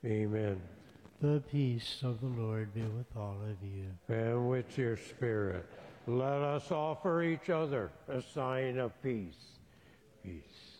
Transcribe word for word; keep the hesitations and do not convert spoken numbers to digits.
Amen. The peace of the Lord be with all of you. And with your spirit, let us offer each other a sign of peace. Peace.